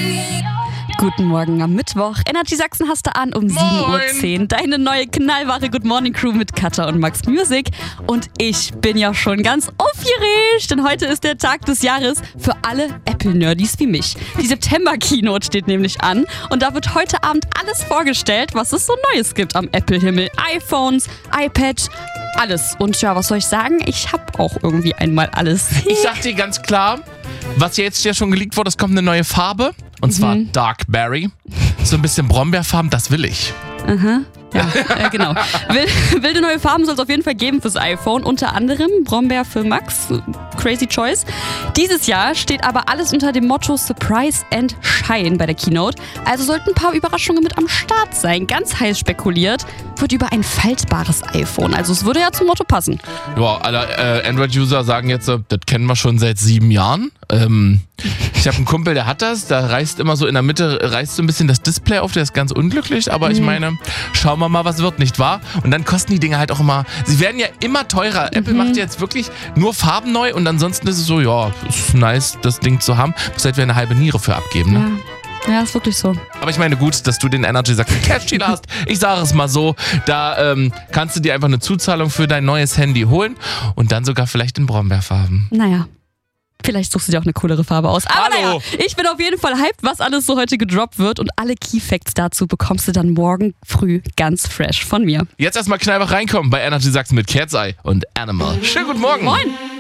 Guten Morgen am Mittwoch. Energy Sachsen hast du an um 7.10 Uhr. Deine neue knallwahre Good Morning Crew mit Katja und Max Music. Und ich bin ja schon ganz aufgeregt, denn heute ist der Tag des Jahres für alle Apple-Nerdies wie mich. Die September-Keynote steht nämlich an und da wird heute Abend alles vorgestellt, was es so Neues gibt am Apple-Himmel. iPhones, iPad, alles. Und ja, was soll ich sagen? Ich habe auch irgendwie einmal alles. Ich sag dir ganz klar, was jetzt ja schon geleakt wurde, es kommt eine neue Farbe. Und zwar Dark Berry. So ein bisschen Brombeerfarben, das will ich. Aha. Ja, genau. Wilde neue Farben soll es auf jeden Fall geben fürs iPhone. Unter anderem Brombeer für Max. Crazy Choice. Dieses Jahr steht aber alles unter dem Motto Surprise and Shine bei der Keynote. Also sollten ein paar Überraschungen mit am Start sein. Ganz heiß spekuliert wird über ein faltbares iPhone. Also es würde ja zum Motto passen. Ja, alle Android-User sagen jetzt, das kennen wir schon seit 7 Jahren. Ich habe einen Kumpel, der hat das. Da reißt immer so in der Mitte, reißt so ein bisschen das Display auf. Der ist ganz unglücklich. Aber ich meine, schauen wir mal, was wird, nicht wahr? Und dann kosten die Dinge halt auch immer, sie werden ja immer teurer. Apple macht jetzt wirklich nur Farben neu und ansonsten ist es so, ja, ist nice, das Ding zu haben. Muss halt wieder eine halbe Niere für abgeben, ne? Ja, ist wirklich so. Aber ich meine, gut, dass du den Energy Sachsen Cash Deal hast. Ich sage es mal so, da kannst du dir einfach eine Zuzahlung für dein neues Handy holen und dann sogar vielleicht in Brombeerfarben. Naja. Vielleicht suchst du dir auch eine coolere Farbe aus. Aber naja, ich bin auf jeden Fall hyped, was alles so heute gedroppt wird. Und alle Key Facts dazu bekommst du dann morgen früh ganz fresh von mir. Jetzt erstmal knallwach reinkommen bei Energy Sachsen mit Cat's Eye und Animal. Schönen guten Morgen. Moin.